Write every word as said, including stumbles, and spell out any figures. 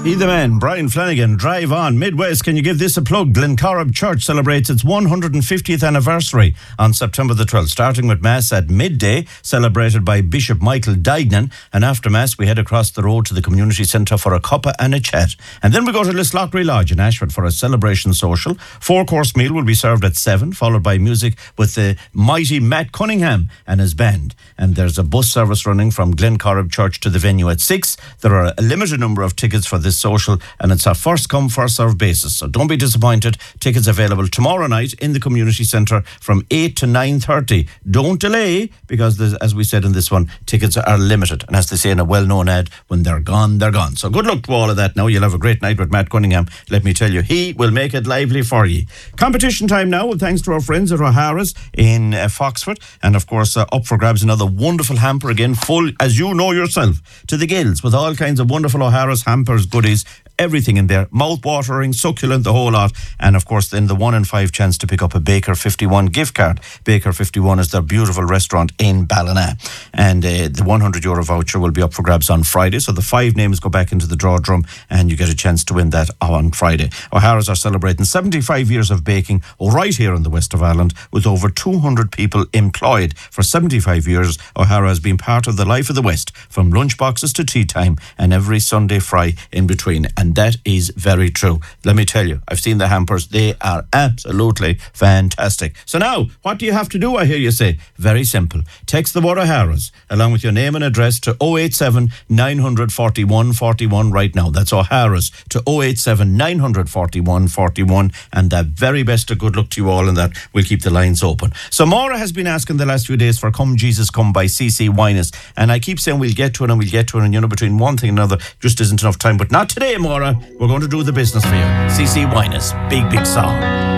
Be the man, Brian Flanagan, Drive On. Midwest, can you give this a plug? Glencorrib Church celebrates its one hundred fiftieth anniversary on September the twelfth, starting with Mass at midday, celebrated by Bishop Michael Dignan. And after Mass, we head across the road to the community centre for a cuppa and a chat. And then we go to Lislochry Lodge in Ashford for a celebration social. Four-course meal will be served at seven, followed by music with the mighty Matt Cunningham and his band. And there's a bus service running from Glencorrib Church to the venue at six. There are a limited number of tickets for this social, and it's a first come first served basis, so don't be disappointed. Tickets available tomorrow night in the community centre from eight to nine thirty. Don't delay, because as we said in this one, tickets are limited, and as they say in a well-known ad, when they're gone, they're gone. So good luck to all of that. Now you'll have a great night with Matt Cunningham. Let me tell you, he will make it lively for you. Competition time now, with thanks to our friends at O'Hara's in uh, Foxford, and of course uh, up for grabs another wonderful hamper, again full, as you know yourself, to the gills, with all kinds of wonderful O'Hara's hampers, goodies, everything in there, mouth-watering, succulent, the whole lot. And of course then the one in five chance to pick up a Baker fifty-one gift card. Baker fifty-one is their beautiful restaurant in Ballina, and uh, the one hundred euro voucher will be up for grabs on Friday, so the five names go back into the draw drum and you get a chance to win that on Friday. O'Hara's are celebrating seventy-five years of baking right here in the west of Ireland, with over two hundred people employed. For seventy-five years, O'Hara has been part of the life of the West, from lunchboxes to tea time and every Sunday fry in between. And that is very true. Let me tell you, I've seen the hampers. They are absolutely fantastic. So now, what do you have to do, I hear you say? Very simple. Text the word O'Hara's along with your name and address to oh eight seven, nine four one, four one right now. That's O'Hara's to oh eight seven, nine four one, four one. And the very best of good luck to you all in that. We'll keep the lines open. So Maura has been asking the last few days for Come Jesus Come by C C Winans. And I keep saying we'll get to it and we'll get to it. And you know, between one thing and another, just isn't enough time. But not today, Maura. We're going to do the business for you. C C Winans, big, big song.